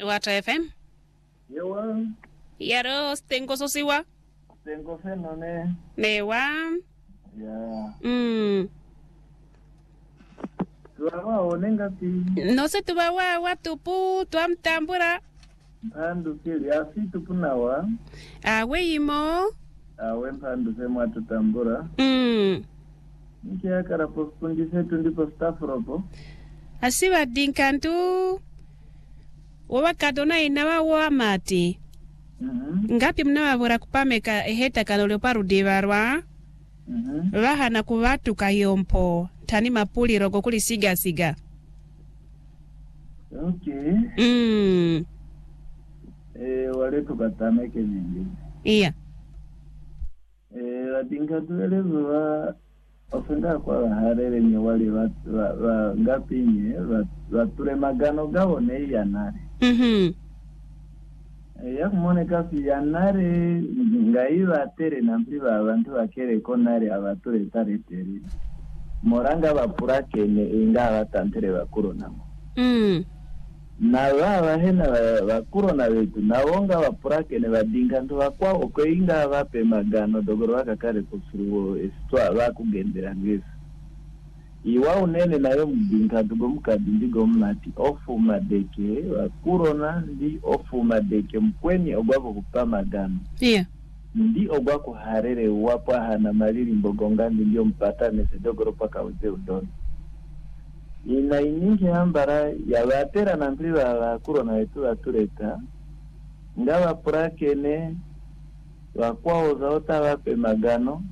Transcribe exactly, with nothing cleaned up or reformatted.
Wata F M. Yewa. Yaro stengo sosiwa. Stengo fenone. Newa. Ya. Mm. Tuwa onenga pi. No se tuwa wa watu pu tuamtambura. Mpandu kili afi tupunawa. Awe imo. Awe mpandu sema tutambura. Mm. Nkia kara pospundi setu ndipo staff robo. Asiwa dinkantu. Wawa kadona inawa wa mati. Mhm. Ngapi mnawabura kupameka eheta kalole parude barwa. Mhm. Baha na kubatu kayompo. Tani mapuli rogo kuli siga siga. Okay. Mm. Eh wale tukatameke nyingi. Iya. Eh wadinga tuelezo wa ofenda kwa harere ni wale watu wa, wa ngapi nye wature magano gao ne yanare. Mhm. E, ya kumone kasi yanare ngai batere nampi ba bantu bakere ko nare abature tare teri. Moranga bapura kene inga batantere bakuro namo. Mm. Na baba hena bakuro na betu na wonga bapura kene badinga ndo bakwa okoinga bape magano dogoro bakakare kusuruwo estwa bakugendera ngezi. Iwa unene nayo mbinga dugo mukadindi gomnati ofu madeke wakurona ndi ofu madeke mkweni ogwako kupamagano. Iya. Ndi ogwako harere wapa hana mariri mbogonga ndiyo mpata nese dogoro paka uze udoni. Ina iningi hambara ya watera na mpriwa wakurona wetu watureta nga wapura kene wakwa ozaota wape magano